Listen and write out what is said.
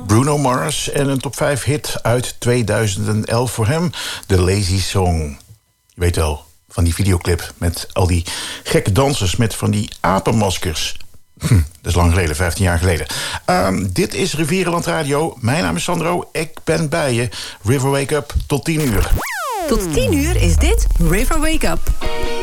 Bruno Mars en een top 5 hit uit 2011 voor hem. The Lazy Song. Je weet wel, van die videoclip met al die gekke dansers met van die apenmaskers. Dat is lang geleden, 15 jaar geleden. Dit is Rivierenland Radio. Mijn naam is Sandro. Ik ben bij je. River Wake Up tot 10 uur. Tot 10 uur is dit River Wake Up.